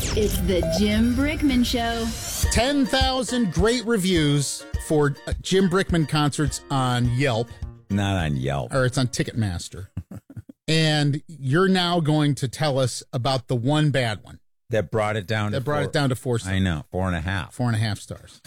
It's the Jim Brickman Show. 10,000 great reviews for Jim Brickman concerts on Yelp. Not on Yelp. Or it's on Ticketmaster. And you're now going to tell us about the one bad one. That brought it down to 4 stars. I know, 4.5. 4.5 stars.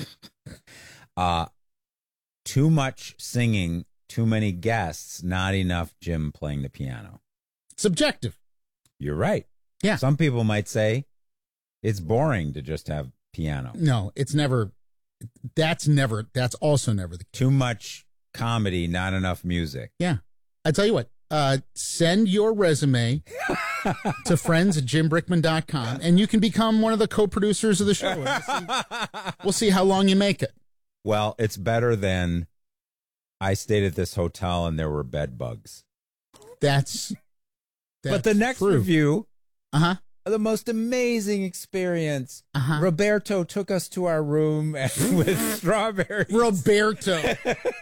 Too much singing, too many guests, not enough Jim playing the piano. Subjective. You're right. Yeah. Some people might say it's boring to just have piano. No, it's never. That's also never the case. Too much comedy, not enough music. Yeah. I tell you what, send your resume to friends@jimbrickman.com and you can become one of the co-producers of the show. We'll see how long you make it. Well, it's better than I stayed at this hotel and there were bed bugs. That's but the next true. review, the most amazing experience. Roberto took us to our room with strawberries. Roberto.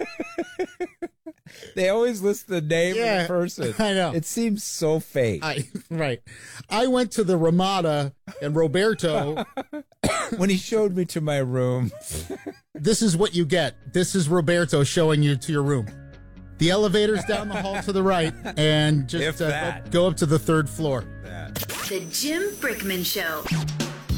They always list the name of the person. I know. It seems so fake. Right. I went to the Ramada and Roberto. When he showed me to my room. This is what you get. This is Roberto showing you to your room. The elevator's down the hall to the right, and just go up to the third floor. The Jim Brickman Show.